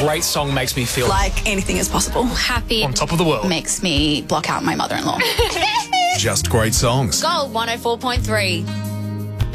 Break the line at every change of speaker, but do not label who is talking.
great song makes me feel
like anything is possible.
Happy.
on top of the world.
Makes me block out my mother-in-law.
Just great songs.
Gold 104.3.